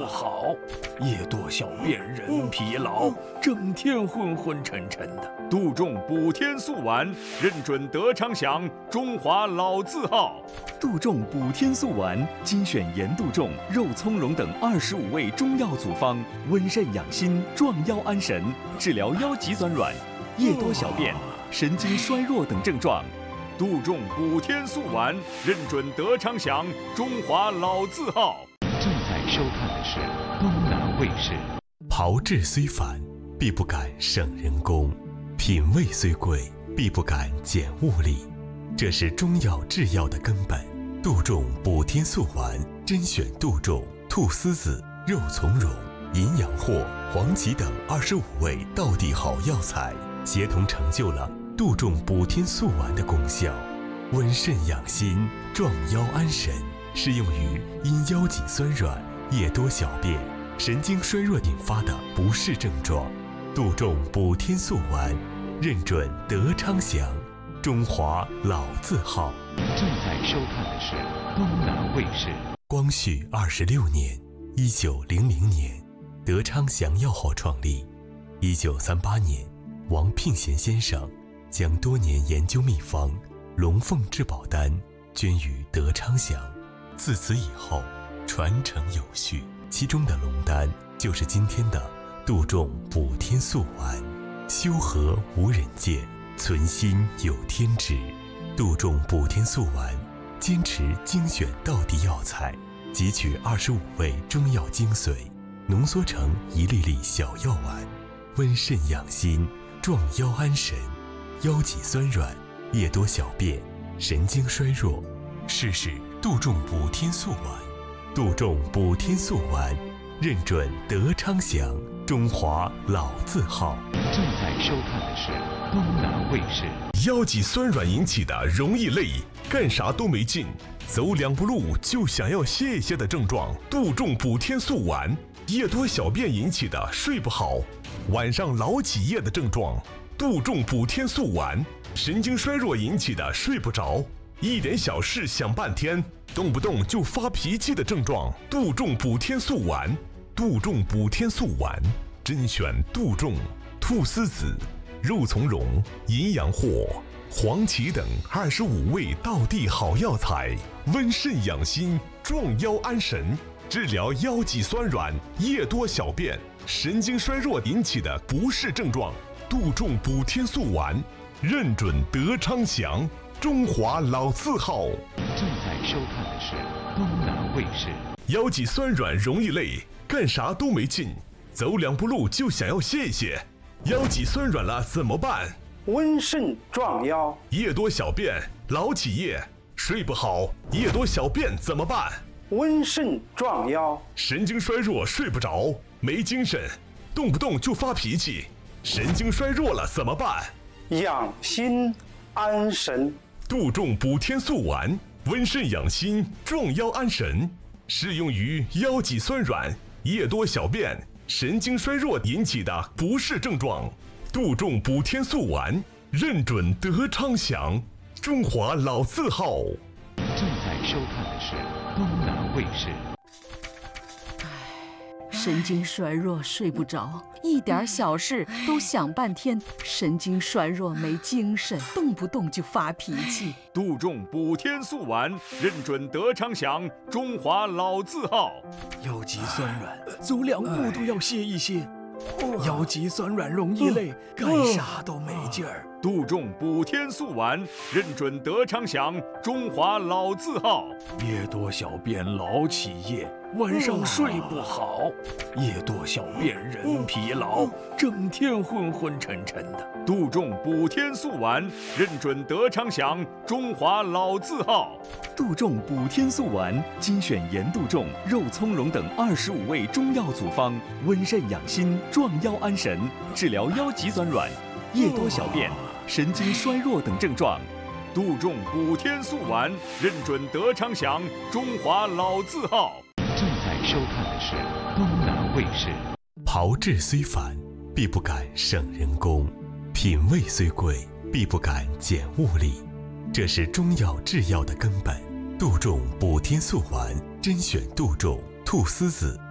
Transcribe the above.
不好，夜多小便人疲劳，整天昏昏沉沉的。杜仲补天素丸，认准德昌祥，中华老字号。 杜仲补天素丸，精选盐杜仲、肉苁蓉等25味中药组方，温肾养心，壮腰安神，治疗腰脊酸软、夜多小便、神经衰弱等症状。 杜仲补天素丸，认准德昌祥，中华老字号。 正在收看的是东南卫视。 炮制虽繁，必不敢省人工；品味虽贵，必不敢减物力。这是中药制药的根本。杜仲补天素丸，甄选杜仲、菟丝子、肉苁蓉、银阳藿、黄芪等25味道地好药材，协同成就了杜仲补天素丸的功效。温肾养心，壮腰安神，适用于因腰脊酸软、夜多小便、神经衰弱引发的不适症状。杜仲补天素丸，认准德昌祥，中华老字号。 正在收看的是东南卫视。 光绪26年，1900年，德昌祥药号创立。1938年，王聘贤先生将多年研究秘方龙凤至宝丹捐于德昌祥。自此以后，传承有序，其中的龙丹就是今天的杜仲补天素丸。修和无人见，存心有天知。杜仲补天素丸，坚持精选道地药材，汲取25味中药精髓，浓缩成一粒粒小药丸，温肾养心，壮腰安神。腰脊酸软、夜多小便、神经衰弱，试试杜仲补天素丸。杜仲补天素丸，认准德昌祥，中华老字号。 正在收看的是东南卫视。 腰脊酸软引起的容易累，干啥都没劲，走2步路就想要歇一歇的症状，杜仲补天素丸。夜多小便引起的睡不好，晚上老起夜的症状，杜仲补天素丸。神经衰弱引起的睡不着，一点小事想半天，动不动就发脾气的症状，杜仲补天素丸。杜仲补天素丸，甄选杜仲、菟丝子、肉苁蓉、银阳藿、黄芪等25味道地好药材，温肾养心，壮腰安神，治疗腰脊酸软、夜多小便、神经衰弱引起的不适症状。杜仲补天素丸，认准德昌祥，中华老字号。 正在收看的是东南卫视。 腰脊酸软容易累，干啥都没劲，走2步路就想要歇一歇。腰脊酸软了怎么办？ 温肾壮腰。 夜多小便，老起夜，睡不好，夜多小便怎么办？ 温肾壮腰。 神经衰弱，睡不着，没精神，动不动就发脾气，神经衰弱了怎么办？ 养心安神。 杜仲补天素丸，温肾养心，壮腰安神，适用于腰脊酸软、夜多小便、神经衰弱引起的不适症状。杜仲补天素丸，认准德昌祥，中华老字号。 正在收看的是东南卫视。 神经衰弱睡不着，一点小事都想半天，神经衰弱没精神，动不动就发脾气。 杜仲补天素丸，认准德昌祥，中华老字号。腰脊酸软，走2步都要歇一歇。腰脊酸软容易累，干啥都没劲儿。杜仲补天素丸，认准德昌祥，中华老字号。夜多小便老起夜，晚上睡不好，夜多小便人疲劳，整天昏昏沉沉的。杜仲补天素丸，认准德昌祥，中华老字号。 杜仲补天素丸，精选盐杜仲、肉苁蓉等25味中药组方，温肾养心，壮腰安神，治疗腰脊酸软、夜多小便、神经衰弱等症状。 杜仲补天素丸，认准德昌祥，中华老字号。 正在收看的是东南卫视。 炮制虽繁，必不敢省人工；品味虽贵，必不敢减物力。这是中药制药的根本。杜仲补天素丸，甄选杜仲、菟丝子、